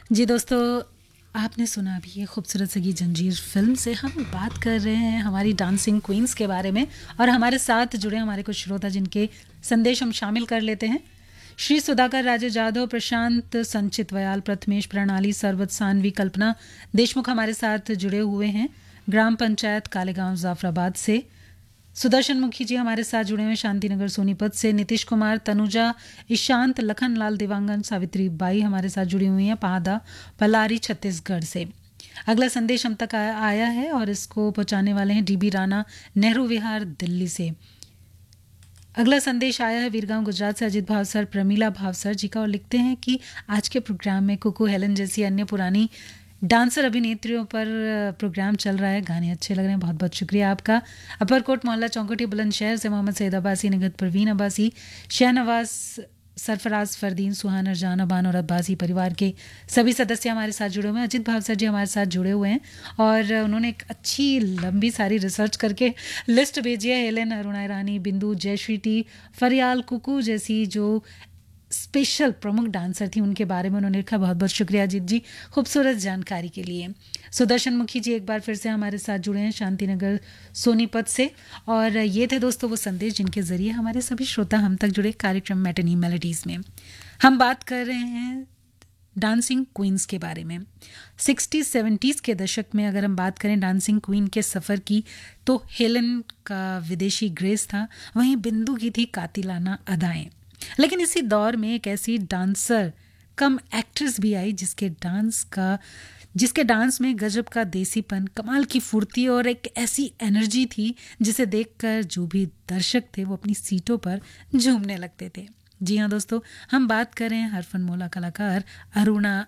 जी दोस्तों, आपने सुना अभी ये खूबसूरत सगी जंजीर फिल्म से हम बात कर रहे हैं हमारी डांसिंग क्वींस के बारे में और हमारे साथ जुड़े हमारे कुछ श्रोता जिनके संदेश हम शामिल कर लेते हैं। श्री सुधाकर राजे जाधव, प्रशांत, संचित वयाल, प्रथमेश, प्रणाली, सरवत, सानवी, कल्पना देशमुख हमारे साथ जुड़े हुए हैं ग्राम पंचायत कालेगांव जाफराबाद से। सुदर्शन मुखी जी हमारे साथ जुड़े हुए शांतिनगर सोनीपत से। नीतीश कुमार, तनुजा, ईशांत, लखन लाल, दिवांगन, सावित्री बाई हमारे साथ जुड़ी हुई हैं पाहदा पलारी छत्तीसगढ़ से। अगला संदेश हम तक आया है और इसको पहुंचाने वाले हैं डीबी राणा, नेहरू विहार, दिल्ली से। अगला संदेश आया है वीरगांव गुजरात से अजित भावसर, प्रमीला भावसर जी का, और लिखते हैं कि आज के प्रोग्राम में कुकू हेलन जैसी अन्य पुरानी डांसर अभिनेत्रियों पर प्रोग्राम चल रहा है, गाने अच्छे लग रहे हैं, बहुत बहुत शुक्रिया आपका। अपरकोट मोहल्ला चौंकोटी बुलंदशहर से मोहम्मद सैयद अब्बासी, निगत परवीन अब्बासी, शहनवाज, सरफराज, फरदीन, सुहान, अरजान, अबान और अब्बासी परिवार के सभी सदस्य हमारे साथ जुड़े हुए हैं। अजित भावसर जी हमारे साथ जुड़े हुए हैं और उन्होंने एक अच्छी लंबी सारी रिसर्च करके लिस्ट भेजी है। हेलेन, अरुणा ईरानी, बिंदु, जयश्री टी, फरियाल, कुकू जैसी जो स्पेशल प्रमुख डांसर थी उनके बारे में उन्होंने लिखा। बहुत बहुत शुक्रिया अजीत जी खूबसूरत जानकारी के लिए। सुदर्शन मुखी जी एक बार फिर से हमारे साथ जुड़े हैं शांतिनगर सोनीपत से, और ये थे दोस्तों वो संदेश जिनके जरिए हमारे सभी श्रोता हम तक जुड़े कार्यक्रम मैटिनी मेलोडीज में। हम बात कर रहे हैं डांसिंग क्वींस के बारे में। 60-70s के दशक में अगर हम बात करें डांसिंग क्वीन के सफ़र की, तो हेलन का विदेशी ग्रेस था, वहीं बिंदु की थी कातिलाना अदाएं। लेकिन इसी दौर में एक ऐसी डांसर कम एक्ट्रेस भी आई जिसके डांस में गजब का देसीपन, कमाल की फुर्ती और एक ऐसी एनर्जी थी जिसे देखकर जो भी दर्शक थे वो अपनी सीटों पर झूमने लगते थे। जी हाँ दोस्तों, हम बात कर रहे हैं हरफनमौला कलाकार अरुणा